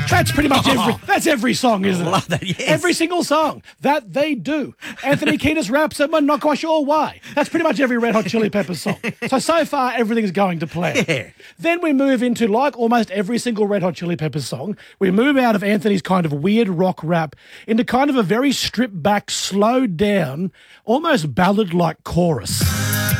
That's pretty much every song, isn't it? Love that, yes. Every single song that they do. Anthony Kiedis raps it, but not quite sure why. That's pretty much every Red Hot Chili Peppers song. So far, everything's going to plan. Yeah. Then we move into, like almost every single Red Hot Chili Peppers song, we move out of Anthony's kind of weird rock rap into kind of a very stripped back, slowed down, almost ballad-like chorus.